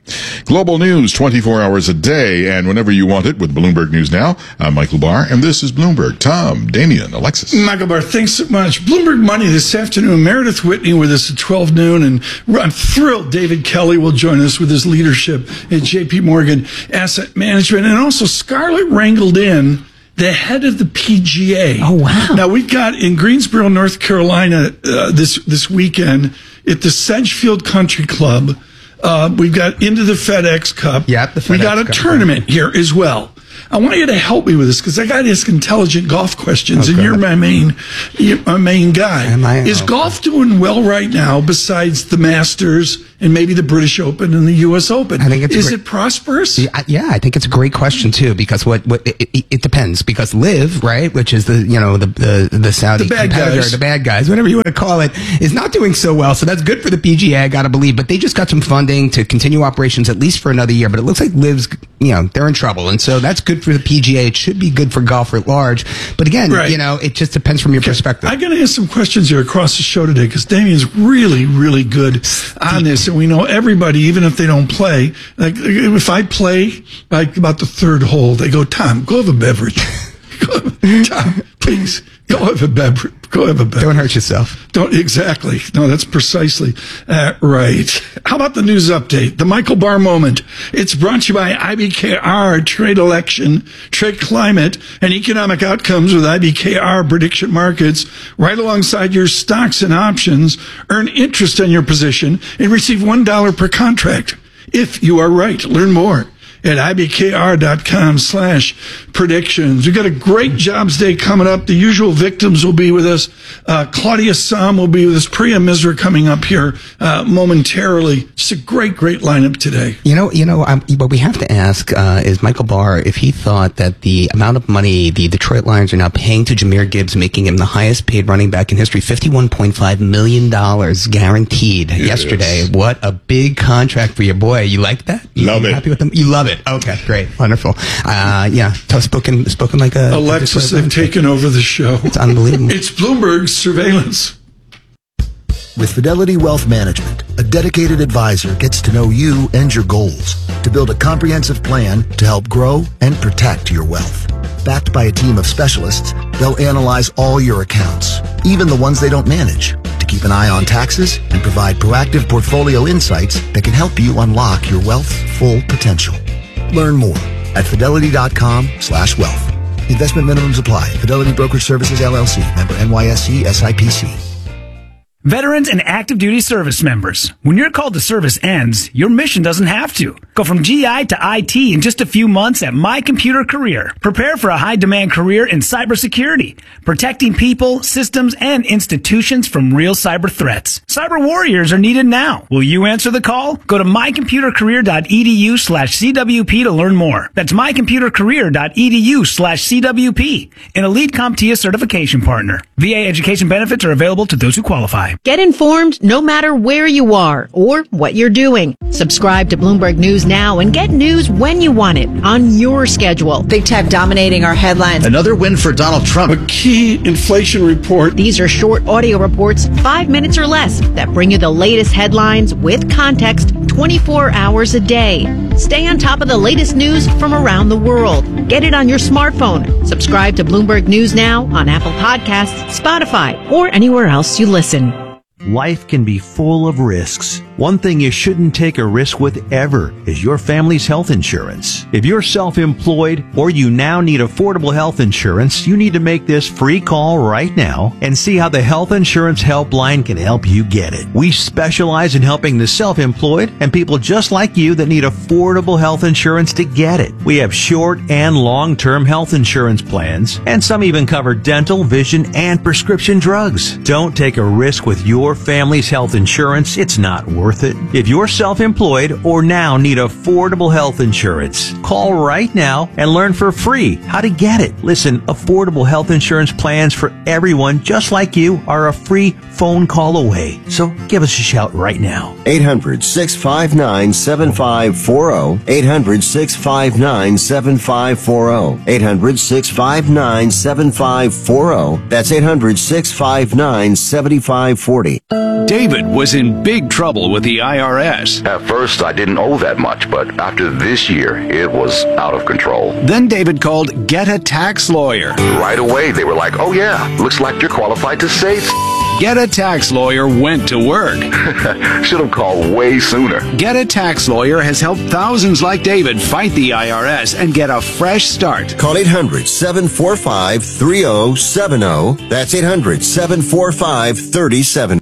Global news twenty-four hours a day and whenever you want it with Bloomberg News Now. I'm Michael Barr, and this is Bloomberg. Tom, Damian, Alexis. Michael Barr, thanks so much. Bloomberg Money this afternoon. Meredith Whitney with us at twelve noon, and I'm thrilled David Kelly will join us with his leadership at J P Morgan Asset Management, and also Scarlett wrangled in the head of the P G A. Oh, wow. Now, we've got in Greensboro, North Carolina, uh, this, this weekend at the Sedgefield Country Club, uh, we've got into the FedEx Cup. Yep, the FedEx We got a Cup. tournament here as well. I want you to help me with this because I got to ask intelligent golf questions, Okay. and you're my main, you're my main guy. Am I? Is Okay. golf doing well right now besides the Masters and maybe the British Open and the U S Open? I think it's Is great. it prosperous? Yeah, I- yeah, I think it's a great question too, because what, what it, it, it depends. Because Liv, right, which is the you know the the, the Saudi The bad competitor, guys. the bad guys, whatever you want to call it, is not doing so well. So that's good for the P G A, I got to believe. But they just got some funding to continue operations at least for another year. But it looks like Liv's, you know, they're in trouble, and so that's good for the P G A. It should be good for golf at large. But again, Right. you know, it just depends from your perspective. I got to ask some questions here across the show today because Damien's really, really good on this, and we know everybody, even if they don't play. Like if I play like about the third hole, they go, "Tom, go have a beverage." Go have- Tom, please go have a beverage. Go have a beverage. Don't hurt yourself. Don't exactly. No, that's precisely uh, right. How about the news update? The Michael Barr moment. It's brought to you by I B K R, trade election, trade climate, and economic outcomes with I B K R prediction markets right alongside your stocks and options. Earn interest on your position and receive one dollar per contract if you are right. Learn more at ibkr.com slash predictions. We've got a great jobs day coming up. The usual victims will be with us. Uh, Claudia Sam will be with us. Priya Misra coming up here uh, momentarily. Just a great, great lineup today. You know, you know, um, what we have to ask uh, is Michael Barr if he thought that the amount of money the Detroit Lions are now paying to Jahmyr Gibbs, making him the highest paid running back in history, fifty-one point five million dollars guaranteed Yes. yesterday. What a big contract for your boy. You like that? You, Love you it. Happy with them? You love it. Okay, great. Wonderful. Uh, yeah, tough spoken, spoken like a... Alexis, they've taken over the show. It's unbelievable. It's Bloomberg Surveillance. With Fidelity Wealth Management, a dedicated advisor gets to know you and your goals to build a comprehensive plan to help grow and protect your wealth. Backed by a team of specialists, they'll analyze all your accounts, even the ones they don't manage, to keep an eye on taxes and provide proactive portfolio insights that can help you unlock your wealth's full potential. Learn more at fidelity.com slash wealth. Investment minimums apply. Fidelity Brokerage Services, L L C. Member N Y S E S I P C. Veterans and active duty service members, when your call to service ends, your mission doesn't have to. Go from G I to I T in just a few months at My Computer Career. Prepare for a high-demand career in cybersecurity, protecting people, systems, and institutions from real cyber threats. Cyber warriors are needed now. Will you answer the call? Go to mycomputercareer.edu slash CWP to learn more. That's mycomputercareer.edu slash CWP, an Elite CompTIA certification partner. V A education benefits are available to those who qualify. Get informed no matter where you are or what you're doing. Subscribe to Bloomberg News Now and get news when you want it on your schedule. Big tech dominating our headlines. Another win for Donald Trump. A key inflation report. These are short audio reports, five minutes or less, that bring you the latest headlines with context twenty-four hours a day. Stay on top of the latest news from around the world. Get it on your smartphone. Subscribe to Bloomberg News Now on Apple Podcasts, Spotify, or anywhere else you listen. Life can be full of risks. One thing you shouldn't take a risk with ever is your family's health insurance. If you're self-employed or you now need affordable health insurance, you need to make this free call right now and see how the Health Insurance Helpline can help you get it. We specialize in helping the self-employed and people just like you that need affordable health insurance to get it. We have short and long-term health insurance plans, and some even cover dental, vision, and prescription drugs. Don't take a risk with your family's health insurance. It's not worth it. If you're self-employed or now need affordable health insurance, call right now and learn for free how to get it. Listen, affordable health insurance plans for everyone just like you are a free phone call away. So give us a shout right now. eight hundred, six five nine, seven five four zero. eight hundred, six five nine, seven five four zero. eight hundred, six five nine, seven five four zero. That's eight hundred, six five nine, seven five four zero. David was in big trouble with with the I R S. At first, I didn't owe that much, but after this year, it was out of control. Then David called Get a Tax Lawyer. Right away, they were like, oh yeah, looks like you're qualified to save. Get a Tax Lawyer went to work. Should have called way sooner. Get a Tax Lawyer has helped thousands like David fight the I R S and get a fresh start. Call eight hundred, seven four five, three oh seven oh. That's eight hundred, seven four five, three oh seven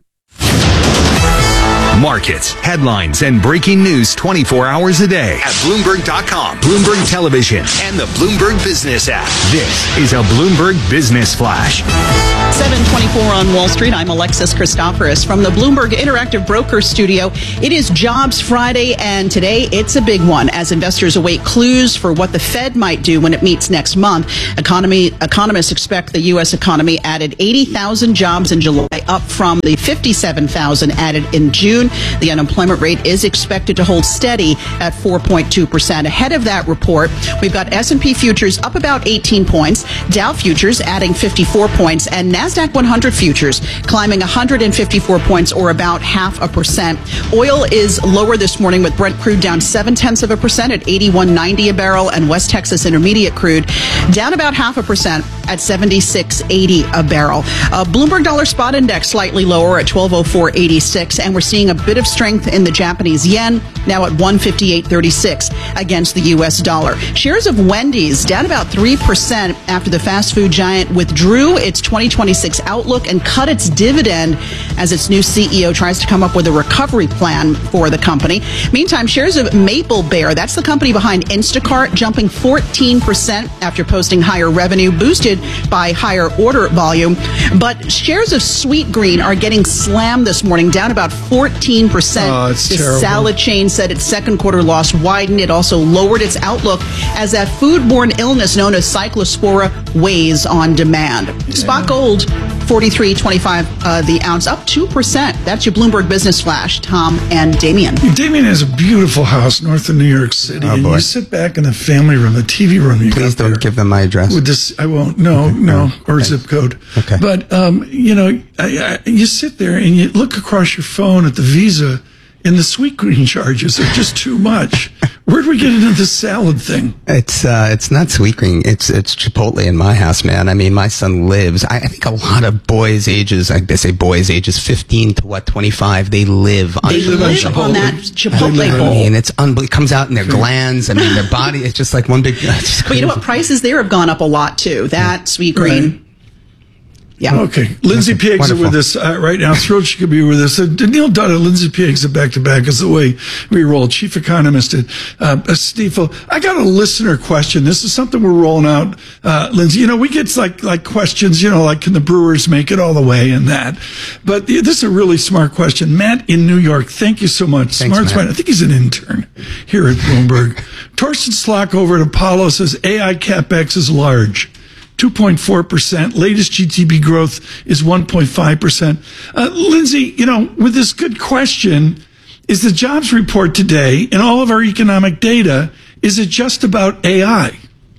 oh. Markets, headlines, and breaking news twenty-four hours a day at Bloomberg dot com, Bloomberg Television, and the Bloomberg Business app. This is a Bloomberg Business Flash. seven twenty-four on Wall Street. I'm Alexis Christoforous from the Bloomberg Interactive Broker Studio. It is Jobs Friday, and today it's a big one as investors await clues for what the Fed might do when it meets next month. Economy economists expect the U S economy added eighty thousand jobs in July, up from the fifty-seven thousand added in June. The unemployment rate is expected to hold steady at four point two percent. Ahead of that report, we've got S and P futures up about eighteen points, Dow futures adding fifty-four points, and NASDAQ one hundred futures climbing one hundred fifty-four points, or about half a percent. Oil is lower this morning with Brent crude down seven tenths of a percent at eighty-one ninety a barrel, and West Texas Intermediate crude down about half a percent at seventy-six eighty a barrel. Uh, Bloomberg Dollar Spot Index slightly lower at twelve oh four eighty-six, and we're seeing a bit of strength in the Japanese yen, now at one fifty-eight thirty-six against the U S dollar. Shares of Wendy's down about three percent after the fast food giant withdrew its twenty twenty-six outlook and cut its dividend as its new C E O tries to come up with a recovery plan for the company. Meantime, shares of Maple Bear, that's the company behind Instacart, jumping fourteen percent after posting higher revenue boosted by higher order volume. But shares of Sweetgreen are getting slammed this morning, down about fourteen percent. Oh, it's the terrible. salad chain said its second quarter loss widened. It also lowered its outlook as that foodborne illness known as cyclospora weighs on demand. Yeah. Spot gold, forty-three twenty-five uh, the ounce, up two percent. That's your Bloomberg Business Flash. Tom and Damien. Damien has a beautiful house north of New York City. Oh, and boy. you sit back in the family room, the T V room. You Please got don't there. give them my address. With this, I won't. No, Okay. no, Oh, or okay. zip code. Okay. But um, you know, I, I, you sit there and you look across your phone at the Visa, and the Sweetgreen charges are just too much. Where'd we get into this salad thing? It's uh, it's not Sweetgreen. It's it's Chipotle in my house, man. I mean, my son lives. I, I think a lot of boys' ages, I say boys' ages, fifteen to what, twenty-five. They live on They live on live on Chipotle. that Chipotle They live bowl. I mean, it's unbelievable. It comes out in their glands. I mean, their body. It's just like one big. It's But you know what? Prices there have gone up a lot too. That Sweetgreen. Right. Yeah. Okay. Lindsay Okay, Pieggs are wonderful. with us uh, right now. Thrilled she could be with us. Uh, Neil Dutta, Lindsay Pieggs are back to back is the way we roll. Chief economist at uh, Stifel. I got a listener question. This is something we're rolling out, uh, Lindsay. You know, we get like like questions, you know, like can the Brewers make it all the way and that. But this is a really smart question. Matt in New York, thank you so much. Thanks, Smart, Matt. smart. I think he's an intern here at Bloomberg. Torsten Slock over at Apollo says A I CapEx is large. two point four percent. Latest G D P growth is one point five percent. Uh, Lindsay, you know, with this good question, is the jobs report today and all of our economic data, is it just about A I?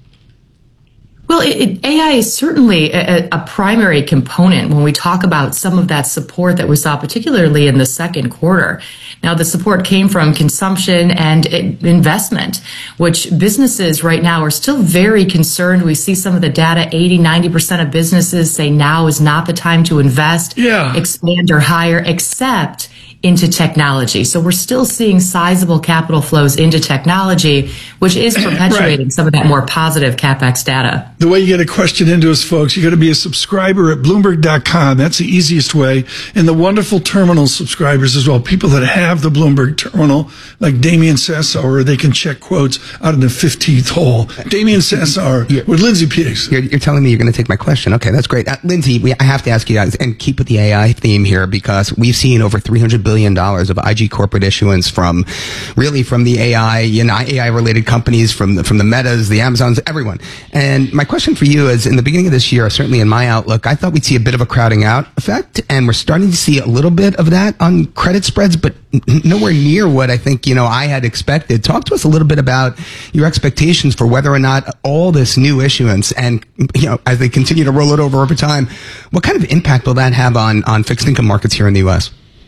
Well, it, it, A I is certainly a, a primary component when we talk about some of that support that we saw, particularly in the second quarter. Now, the support came from consumption and it, investment, which businesses right now are still very concerned. We see some of the data, eighty, ninety percent of businesses say now is not the time to invest, Yeah. expand or hire, except into technology. So we're still seeing sizable capital flows into technology, which is perpetuating Right. some of that more positive CapEx data. The way you get a question into us, folks, you got to be a subscriber at Bloomberg dot com. That's the easiest way. And the wonderful terminal subscribers as well. People that have the Bloomberg terminal, like Damien Sassauer, they can check quotes out of the fifteenth hole. Damien Sassauer with Lindsay Pieggs. You're, you're telling me you're going to take my question. Okay, that's great. Uh, Lindsay, we, I have to ask you guys, and keep with the A I theme here, because we've seen over three hundred billion dollars of I G corporate issuance from, really from the A I, you know, A I-related companies, from the, from the Metas, the Amazons, everyone. And my question for you is, in the beginning of this year, certainly in my outlook, I thought we'd see a bit of a crowding out effect, and we're starting to see a little bit of that on credit spreads, but n- nowhere near what I think, you know, I had expected. Talk to us a little bit about your expectations for whether or not all this new issuance and, you know, as they continue to roll it over over time, what kind of impact will that have on, on fixed income markets here in the U S?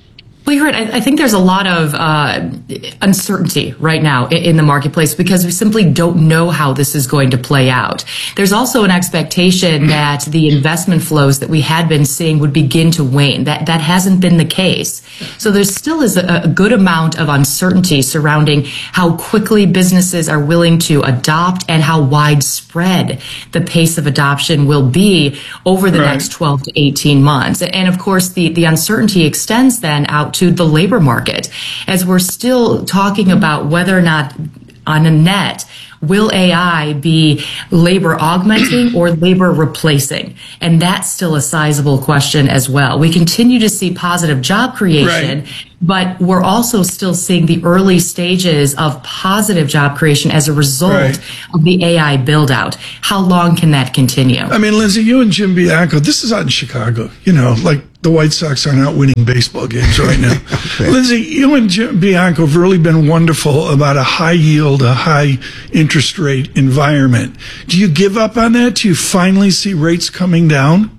Well, you're right. I, I think there's a lot of uh, uncertainty right now in, in the marketplace because we simply don't know how this is going to play out. There's also an expectation that the investment flows that we had been seeing would begin to wane. That that hasn't been the case. So there still is a, a good amount of uncertainty surrounding how quickly businesses are willing to adopt and how widespread the pace of adoption will be over the Right. next twelve to eighteen months. And of course, the, the uncertainty extends then out to the labor market, as we're still talking about whether or not on a net, will A I be labor augmenting or labor replacing? And that's still a sizable question as well. We continue to see positive job creation, Right. but we're also still seeing the early stages of positive job creation as a result Right. of the A I build out. How long can that continue? I mean, Lindsay, you and Jim Bianco, this is out in Chicago. You know, like the White Sox are not winning baseball games right now. Lindsay, you and Jim Bianco have really been wonderful about a high yield, a high interest rate environment. Do you give up on that? Do you finally see rates coming down?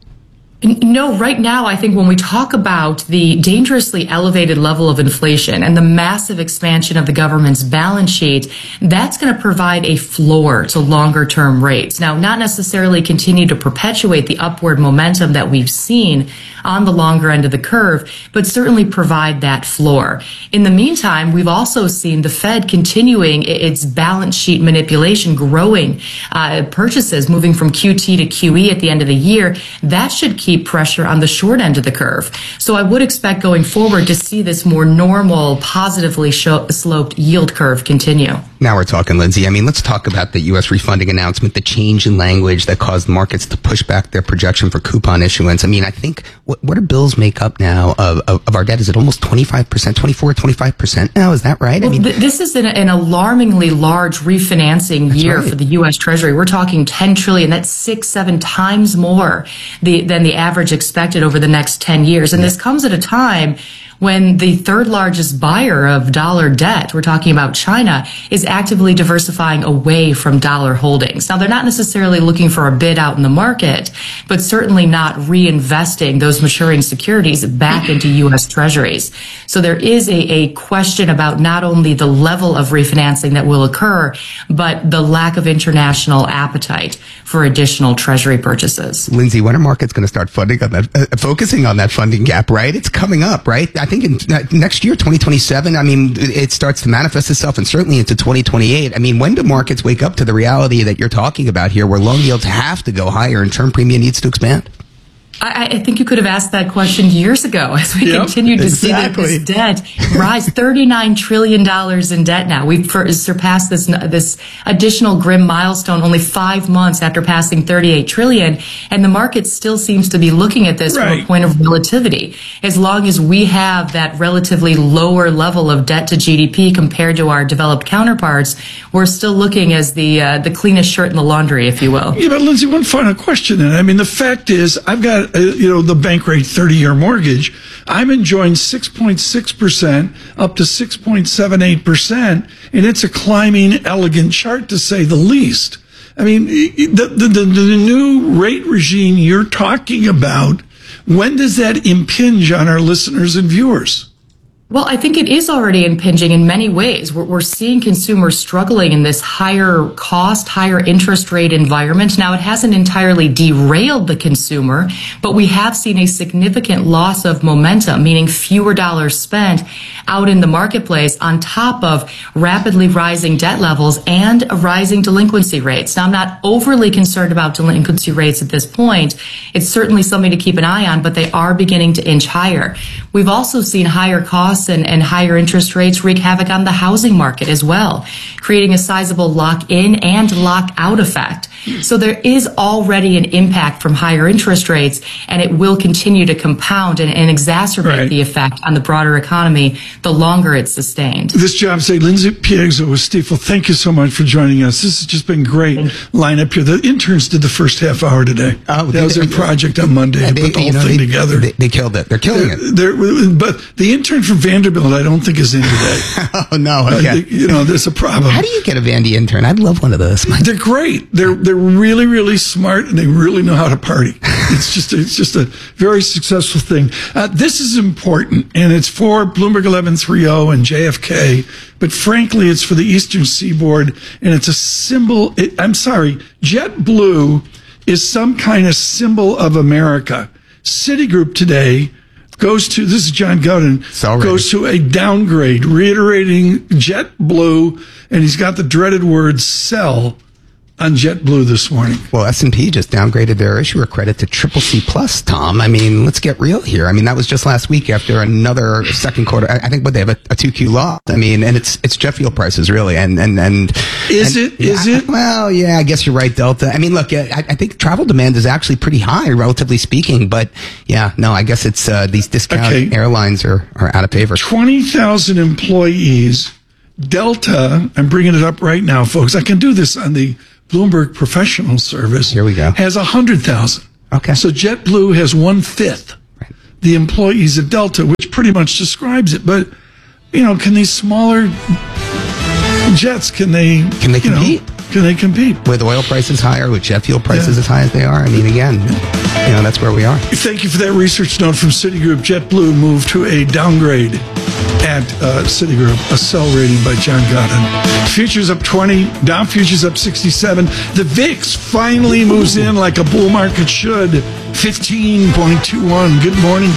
No, right now, I think when we talk about the dangerously elevated level of inflation and the massive expansion of the government's balance sheet, that's going to provide a floor to longer term rates. Now, not necessarily continue to perpetuate the upward momentum that we've seen on the longer end of the curve, but certainly provide that floor. In the meantime, we've also seen the Fed continuing its balance sheet manipulation, growing uh, purchases, moving from Q T to Q E at the end of the year. That should keep keep pressure on the short end of the curve. So I would expect going forward to see this more normal, positively show, sloped yield curve continue. Now we're talking, Lindsay. I mean, let's talk about the U S refunding announcement, the change in language that caused markets to push back their projection for coupon issuance. I mean, I think, what, what do bills make up now of, of, of our debt? Is it almost twenty-five percent, twenty-four, twenty-five percent now? Is that right? Well, I mean, th- this is an, an alarmingly large refinancing year right. for the U S Treasury. We're talking ten trillion dollars. That's six, seven times more the, than the average expected over the next ten years. And this comes at a time when the third largest buyer of dollar debt, we're talking about China, is actively diversifying away from dollar holdings. Now, they're not necessarily looking for a bid out in the market, but certainly not reinvesting those maturing securities back into U S Treasuries. So there is a, a question about not only the level of refinancing that will occur, but the lack of international appetite for additional Treasury purchases. Lindsay, when are markets going to start funding on that, uh, focusing on that funding gap, right? It's coming up, right? I think in uh, next year, twenty twenty-seven, I mean, it starts to manifest itself, and certainly into twenty twenty-eight. I mean, when do markets wake up to the reality that you're talking about here, where loan yields have to go higher and term premium needs to expand? I, I think you could have asked that question years ago as we Yep, continue to exactly. see this debt rise. thirty-nine trillion dollars in debt now. We've for, surpassed this this additional grim milestone only five months after passing thirty-eight trillion dollars, and the market still seems to be looking at this from Right. a point of relativity. As long as we have that relatively lower level of debt to G D P compared to our developed counterparts, we're still looking as the uh, the cleanest shirt in the laundry, if you will. Yeah, but Lindsay, one final question. And I mean, the fact is, I've got, uh, you know, the bank rate thirty-year mortgage. I'm enjoying six point six percent up to six point seven eight percent, and it's a climbing, elegant chart, to say the least. I mean, the, the, the, the new rate regime you're talking about, when does that impinge on our listeners and viewers? Well, I think it is already impinging in many ways. We're, we're seeing consumers struggling in this higher cost, higher interest rate environment. Now, it hasn't entirely derailed the consumer, but we have seen a significant loss of momentum, meaning fewer dollars spent out in the marketplace on top of rapidly rising debt levels and rising delinquency rates. Now, I'm not overly concerned about delinquency rates at this point. It's certainly something to keep an eye on, but they are beginning to inch higher. We've also seen higher costs And, and higher interest rates wreak havoc on the housing market as well, creating a sizable lock-in and lock-out effect. So there is already an impact from higher interest rates, and it will continue to compound and, and exacerbate Right. the effect on the broader economy the longer it's sustained. This job say, Lindsay Piegza with Stifel, thank you so much for joining us. This has just been great lineup here. The interns did the first half hour today. Oh, that was their project on Monday to They- put the you whole know, thing they, together. They, they killed it. They're killing it. They're, they're, but the intern from Vanderbilt, I don't think is in today. Oh, no. I Okay. think, you know, there's a problem. How do you get a Vandy intern? I'd love one of those. They're great. They're they're really, really smart, and they really know how to party. It's just a, it's just a very successful thing. Uh, this is important, and it's for Bloomberg eleven thirty and J F K. But frankly, it's for the Eastern Seaboard, and it's a symbol. It, I'm sorry, JetBlue is some kind of symbol of America. Citigroup today goes to, this is John Gudin, goes to a downgrade, reiterating JetBlue, and he's got the dreaded word sell on JetBlue this morning. Well, S and P just downgraded their issuer credit to triple C plus, Tom. I mean, let's get real here. I mean, that was just last week after another second quarter. I, I think what they have a, a two Q loss. I mean, and it's it's jet fuel prices really. And and and is and, it? Is yeah, it? Well, yeah, I guess you're right, Delta. I mean, look, I, I think travel demand is actually pretty high, relatively speaking. But yeah, no, I guess it's uh, these discount Okay. airlines are are out of favor. twenty thousand employees. Delta, I'm bringing it up right now, folks. I can do this on the Bloomberg Professional Service. Here we go. Has one hundred thousand. Okay. So JetBlue has one-fifth Right. the employees of Delta, which pretty much describes it. But, you know, can these smaller jets, can they... Can they you know, compete? can they compete? With oil prices higher, with jet fuel prices Yeah. as high as they are. I mean, again, you know, that's where we are. Thank you for that research note from Citigroup. JetBlue moved to a downgrade at uh, Citigroup, a sell rating by John Godin. Futures up twenty, Dow futures up sixty-seven. The V I X finally moves in like a bull market should, fifteen point two one. Good morning.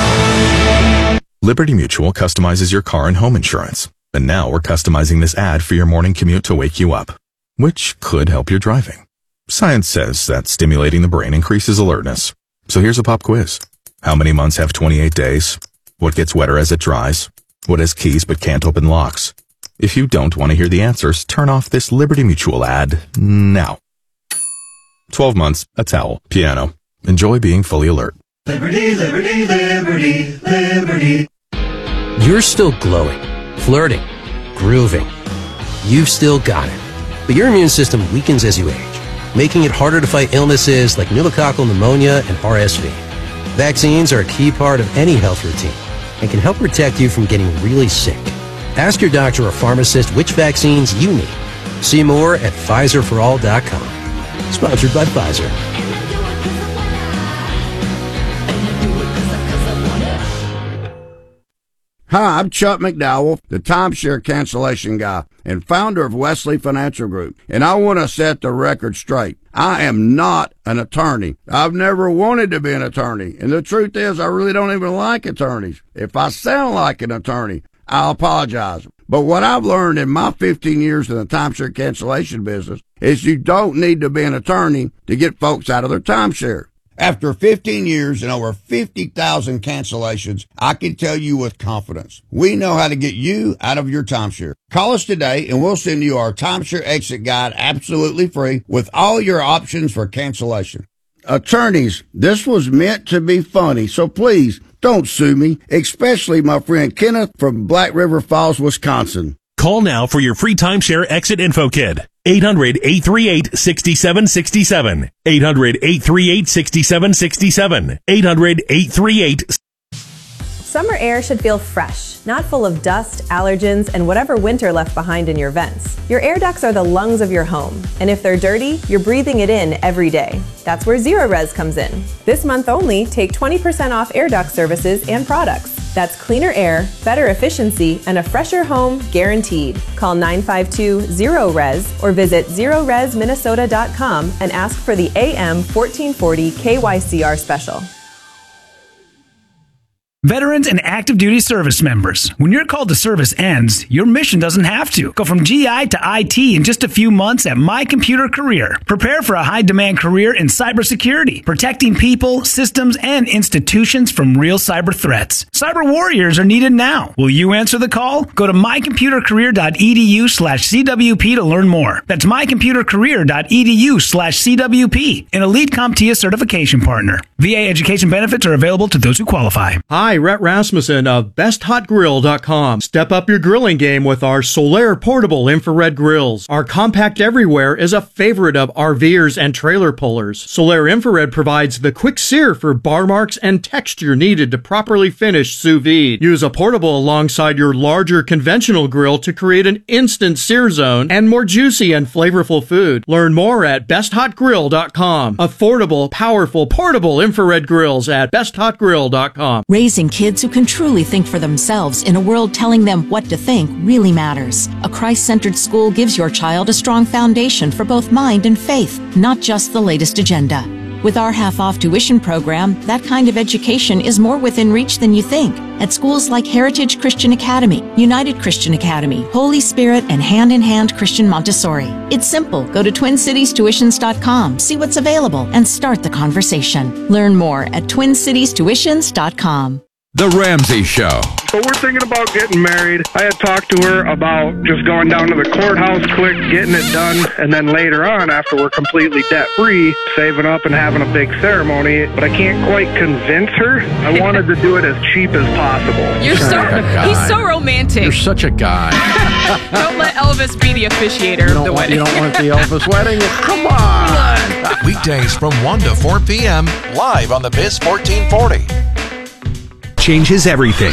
Liberty Mutual customizes your car and home insurance. And now we're customizing this ad for your morning commute to wake you up, which could help your driving. Science says that stimulating the brain increases alertness. So here's a pop quiz. How many months have twenty-eight days? What gets wetter as it dries? What has keys but can't open locks? If you don't want to hear the answers, turn off this Liberty Mutual ad now. twelve months, a towel, piano. Enjoy being fully alert. Liberty, liberty, liberty, liberty. You're still glowing, flirting, grooving. You've still got it. But your immune system weakens as you age, making it harder to fight illnesses like pneumococcal pneumonia and R S V. Vaccines are a key part of any health routine and can help protect you from getting really sick. Ask your doctor or pharmacist which vaccines you need. See more at Pfizer for all dot com. Sponsored by Pfizer. Hi, I'm Chuck McDowell, the timeshare cancellation guy and founder of Wesley Financial Group, and I want to set the record straight. I am not an attorney. I've never wanted to be an attorney, and the truth is I really don't even like attorneys. If I sound like an attorney, I'll apologize. But what I've learned in my fifteen years in the timeshare cancellation business is you don't need to be an attorney to get folks out of their timeshare. After fifteen years and over fifty thousand cancellations, I can tell you with confidence, we know how to get you out of your timeshare. Call us today and we'll send you our timeshare exit guide absolutely free with all your options for cancellation. Attorneys, this was meant to be funny, so please don't sue me, especially my friend Kenneth from Black River Falls, Wisconsin. Call now for your free timeshare exit info kit. eight hundred, eight three eight, six seven six seven. eight hundred, eight three eight, six seven six seven. eight hundred, eight three eight. Summer air should feel fresh, not full of dust, allergens, and whatever winter left behind in your vents. Your air ducts are the lungs of your home, and if they're dirty, you're breathing it in every day. That's where Zerorez comes in. This month only, take twenty percent off air duct services and products. That's cleaner air, better efficiency, and a fresher home guaranteed. Call nine five two, zero res or visit zero res minnesota dot com and ask for the A M fourteen forty K Y C R special. Veterans and active duty service members, when your call to service ends, your mission doesn't have to. Go from G I to I T in just a few months at My Computer Career. Prepare for a high-demand career in cybersecurity, protecting people, systems, and institutions from real cyber threats. Cyber warriors are needed now. Will you answer the call? Go to mycomputercareer.edu slash CWP to learn more. That's mycomputercareer.edu slash CWP, an elite CompTIA certification partner. V A education benefits are available to those who qualify. Hi. Hi, Rhett Rasmussen of best hot grill dot com. Step up your grilling game with our Solaire portable infrared grills. Our compact everywhere is a favorite of RVers and trailer pullers. Solaire infrared provides the quick sear for bar marks and texture needed to properly finish sous vide. Use a portable alongside your larger conventional grill to create an instant sear zone and more juicy and flavorful food. Learn more at best hot grill dot com. Affordable, powerful, portable infrared grills at best hot grill dot com. Raising kids who can truly think for themselves in a world telling them what to think really matters. A Christ-centered school gives your child a strong foundation for both mind and faith, not just the latest agenda. With our half-off tuition program, that kind of education is more within reach than you think. At schools like Heritage Christian Academy, United Christian Academy, Holy Spirit, and Hand in Hand Christian Montessori. It's simple. Go to twin cities tuitions dot com, see what's available, and start the conversation. Learn more at twin cities tuitions dot com. The Ramsey Show. So we're thinking about getting married. I had talked to her about just going down to the courthouse quick, getting it done, and then later on, after we're completely debt-free, saving up and having a big ceremony. But I can't quite convince her. I wanted to do it as cheap as possible. You're so, he's so romantic. You're such a guy. Don't let Elvis be the officiator of the want, wedding. You don't want the Elvis wedding? Come on. Weekdays from one to four p.m. live on the Biz fourteen forty. Changes everything.